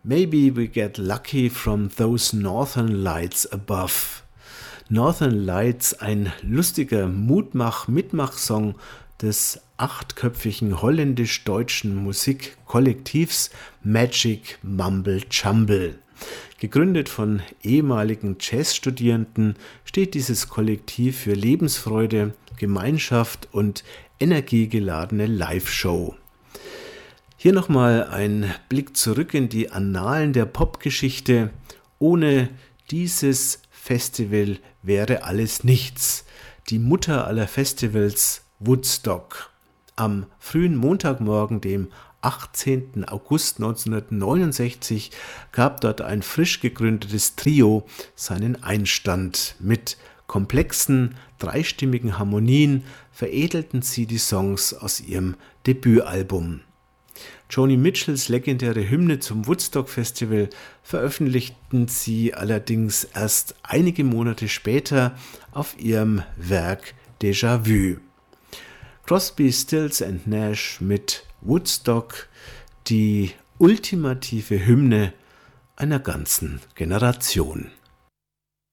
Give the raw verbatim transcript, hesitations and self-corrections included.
Maybe we get lucky from those northern lights above. Northern Lights, ein lustiger Mutmach-Mitmach-Song des achtköpfigen holländisch-deutschen Musikkollektivs Magic Mumble Jumble. Gegründet von ehemaligen Jazzstudierenden steht dieses Kollektiv für Lebensfreude, Gemeinschaft und energiegeladene Live-Show. Hier nochmal ein Blick zurück in die Annalen der Popgeschichte. Ohne dieses Festival wäre alles nichts. Die Mutter aller Festivals, Woodstock. Am frühen Montagmorgen, dem achtzehnten August neunzehnhundertneunundsechzig, gab dort ein frisch gegründetes Trio seinen Einstand. Mit komplexen, dreistimmigen Harmonien veredelten sie die Songs aus ihrem Debütalbum. Joni Mitchells legendäre Hymne zum Woodstock-Festival veröffentlichten sie allerdings erst einige Monate später auf ihrem Werk Déjà Vu. Crosby, Stills and Nash mit Woodstock, die ultimative Hymne einer ganzen Generation.